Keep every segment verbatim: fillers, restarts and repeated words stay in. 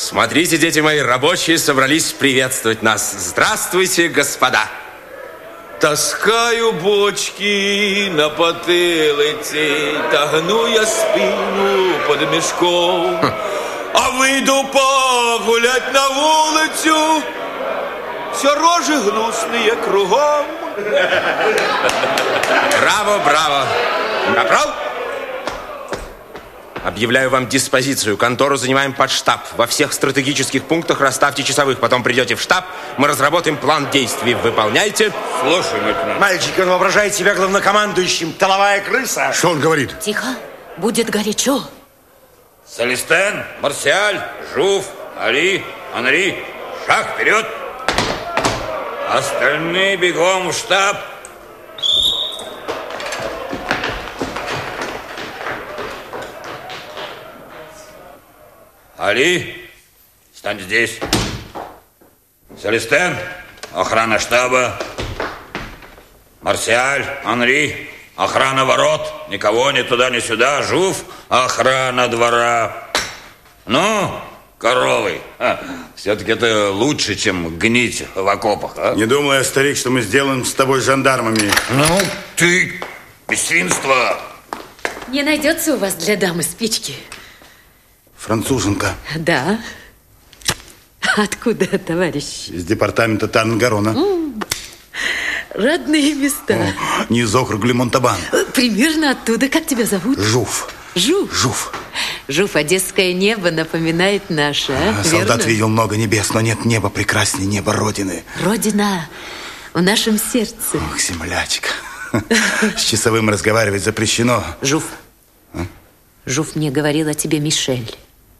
Смотрите, дети мои, рабочие собрались приветствовать нас. Здравствуйте, господа. Таскаю бочки на потилиці, та гну я спину под мішком. А вийду погулять на вулицю, все рожи гнусные кругом. Браво, браво. Капрал? Объявляю вам диспозицию. Контору занимаем под штаб. Во всех стратегических пунктах расставьте часовых. Потом придете в штаб. Мы разработаем план действий. Выполняйте. Слушай, лейтенант. Мальчик, он воображает себя главнокомандующим. Тыловая крыса. Что он говорит? Тихо. Будет горячо. Селестен, Марсиаль, Жуф, Али, Анри. Шаг вперед. Остальные бегом в штаб. Али, стань здесь. Селестен, охрана штаба. Марсиаль, Анри, охрана ворот. Никого ни туда, ни сюда. Жуф, охрана двора. Ну, коровы, а, все-таки это лучше, чем гнить в окопах, а? Не думаю, старик, что мы сделаем с тобой жандармами. Ну, ты, бесстинство. Не найдется у вас для дамы спички? Француженка. Да. Откуда, товарищ? Из департамента Тарн-Гарона. Родные места. О, не из округа Монтабан. Примерно оттуда. Как тебя зовут? Жуф. Жуф? Жуф. Жуф, одесское небо напоминает наше, а? а солдат Верно? видел много небес, но нет неба прекраснее неба Родины. Родина в нашем сердце. Ох, землячка. С часовым разговаривать запрещено. Жуф. А? Жуф мне говорил о тебе Мишель.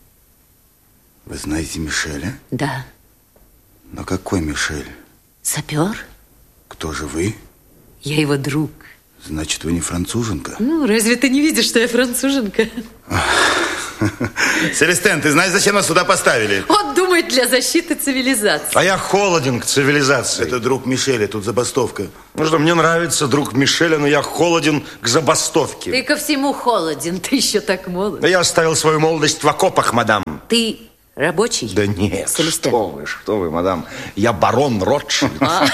Вы знаете Мишеля? Да. Но какой Мишель? Сапер? Кто же вы? Я его друг. Значит, вы не француженка? Ну, разве ты не видишь, что я француженка? Селестен, ты знаешь, зачем нас сюда поставили? Он думает, для защиты цивилизации. А я холоден к цивилизации. Это друг Мишеля, тут забастовка. Ну что, мне нравится друг Мишеля, но я холоден к забастовке. Ты ко всему холоден, ты еще так молод. Да я оставил свою молодость в окопах, мадам. Ты рабочий? Да нет, Селестен. что вы, что вы, мадам. Я барон Ротшильд.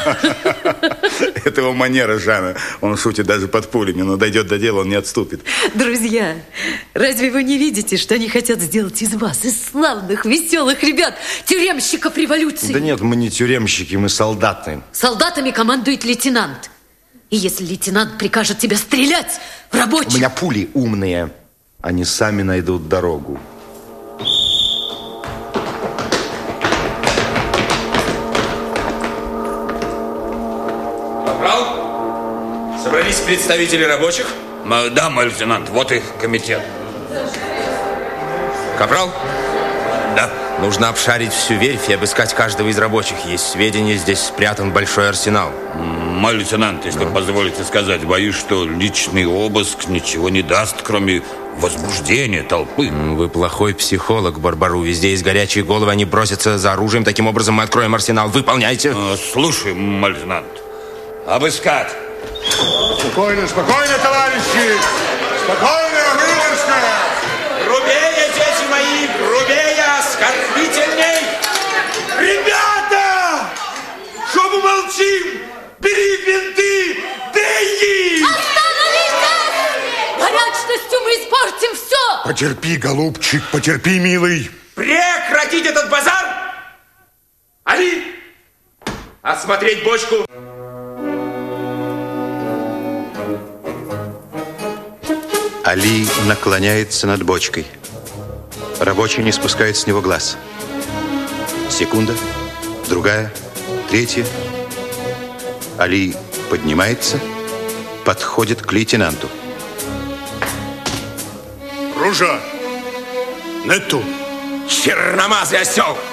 Это его манера, Жанна. Он шутит даже под пулями, но дойдет до дела, он не отступит. Друзья, разве вы не видите, что они хотят сделать из вас, из славных, веселых ребят, тюремщиков революции? Да нет, мы не тюремщики, мы солдаты. Солдатами командует лейтенант. И если лейтенант прикажет тебя стрелять в рабочих... У меня пули умные. Они сами найдут дорогу. Собрались представители рабочих? Да, мой лейтенант, вот их комитет. Капрал? Да. Нужно обшарить всю верфь и обыскать каждого из рабочих. Есть сведения, здесь спрятан большой арсенал. Мой лейтенант, если ну. позволите сказать, боюсь, что личный обыск ничего не даст, кроме возбуждения толпы. Вы плохой психолог, Барбару. Везде есть горячие головы, они бросятся за оружием. Таким образом мы откроем арсенал. Выполняйте. Слушай, мой лейтенант, обыскать. Спокойно, спокойно, товарищи! Спокойно, выдержка! Грубее, дети мои, грубее, оскорбительней! Ребята! Что мы молчим? Бери винты, бей их! Остановитесь! Горячностью мы испортим все! Потерпи, голубчик, потерпи, милый. Прекратить этот базар! Али! Осмотреть бочку! Али наклоняется над бочкой. Рабочий не спускает с него глаз. Секунда, другая, третья. Али поднимается, подходит к лейтенанту. Ружа! Нету! Черномазый осел!